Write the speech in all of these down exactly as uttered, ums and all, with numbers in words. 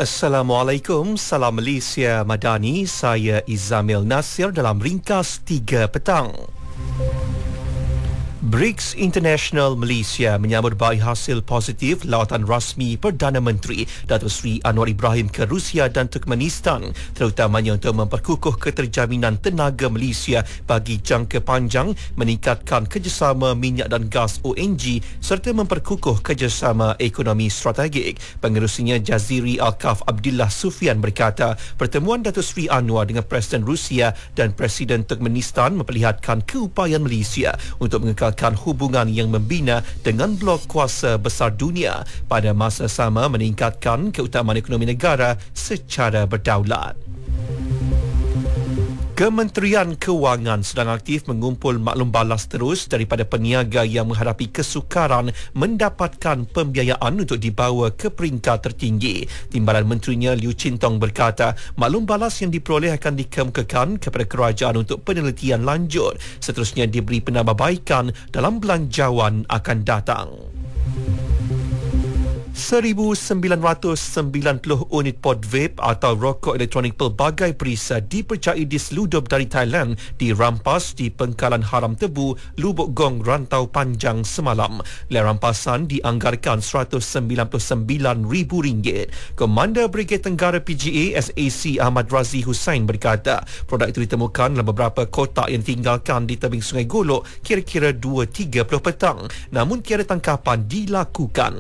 Assalamualaikum, salam Malaysia Madani. Saya Izamil Nasir dalam ringkas tiga petang. BRICS International Malaysia menyambut baik hasil positif lawatan rasmi Perdana Menteri Datuk Seri Anwar Ibrahim ke Rusia dan Turkmenistan, terutamanya untuk memperkukuh keterjaminan tenaga Malaysia bagi jangka panjang, meningkatkan kerjasama minyak dan gas O N G serta memperkukuh kerjasama ekonomi strategik. Pengerusinya Jaziri Al-Kaf Abdullah Sufian berkata, pertemuan Datuk Seri Anwar dengan Presiden Rusia dan Presiden Turkmenistan memperlihatkan keupayaan Malaysia untuk mengekalkan hubungan yang membina dengan blok kuasa besar dunia, pada masa sama meningkatkan keutamaan ekonomi negara secara berdaulat. Kementerian Kewangan sedang aktif mengumpul maklum balas terus daripada peniaga yang menghadapi kesukaran mendapatkan pembiayaan untuk dibawa ke peringkat tertinggi. Timbalan Menterinya Liu Chintong berkata, maklum balas yang diperoleh akan dikemukakan kepada kerajaan untuk penelitian lanjut. Seterusnya diberi penambahbaikan dalam belanjawan akan datang. seribu sembilan ratus sembilan puluh unit pod vape atau rokok elektronik pelbagai perisa dipercayai diseludup dari Thailand dirampas di pengkalan Haram Tebu, Lubuk Gong, Rantau Panjang semalam. Nilai rampasan dianggarkan seratus sembilan puluh sembilan ribu ringgit. Komander Brigade Tenggara P G A S A C Ahmad Razi Hussain berkata, produk itu ditemukan dalam beberapa kotak yang ditinggalkan di tebing Sungai Golok kira-kira dua tiga puluh petang, namun tiada tangkapan dilakukan.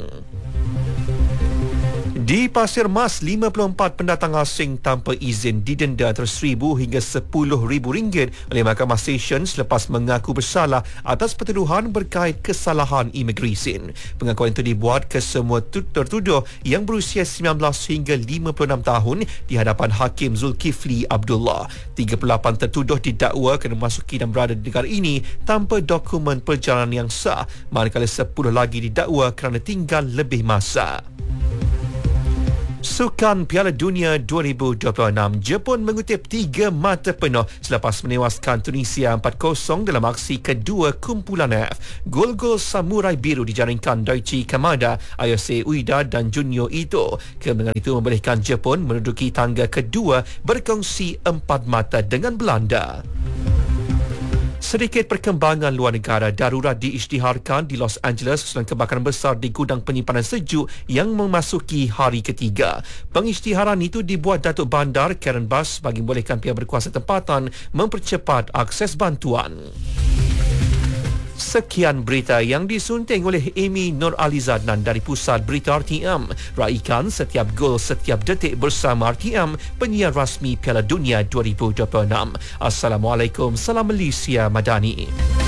Di Pasir Mas, lima puluh empat pendatang asing tanpa izin didenda antara seribu hingga sepuluh ribu ringgit oleh Mahkamah Session selepas mengaku bersalah atas pertuduhan berkait kesalahan imigresen. Pengakuan itu dibuat ke semua tertuduh yang berusia sembilan belas hingga lima puluh enam tahun di hadapan Hakim Zulkifli Abdullah. tiga puluh lapan tertuduh didakwa kena memasuki dan berada di negara ini tanpa dokumen perjalanan yang sah, manakala sepuluh lagi didakwa kerana tinggal lebih masa. Sukan Piala Dunia dua ribu dua puluh enam, Jepun mengutip tiga mata penuh selepas menewaskan Tunisia empat kosong dalam aksi kedua kumpulan F. Gol-gol Samurai Biru dijaringkan Daichi Kamada, Ayase Ueda dan Junyo Ito. Kemenangan itu membolehkan Jepun menduduki tangga kedua berkongsi empat mata dengan Belanda. Sedikit perkembangan luar negara. Darurat diisytiharkan di Los Angeles setelah kebakaran besar di gudang penyimpanan sejuk yang memasuki hari ketiga. Pengisytiharan itu dibuat Datuk Bandar Karen Bass bagi membolehkan pihak berkuasa tempatan mempercepat akses bantuan. Sekian berita yang disunting oleh Amy Nur Alizadnan dari Pusat Berita R T M. Raikan setiap gol setiap detik bersama R T M, penyiar rasmi Piala Dunia dua ribu dua puluh enam. Assalamualaikum, salam Malaysia Madani.